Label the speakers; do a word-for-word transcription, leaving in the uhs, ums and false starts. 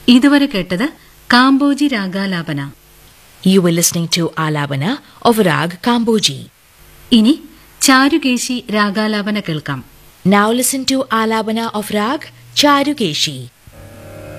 Speaker 1: ഇതുവരെ കേട്ടത് Kambhoji രാഗാലാപന.
Speaker 2: You were listening to Alabana of Rag Kamboji.
Speaker 1: ഇനി ചാരുകേശി രാഗാലാപന കേൾക്കാം.
Speaker 2: Now listen to Alabana of Rag Charukeshi.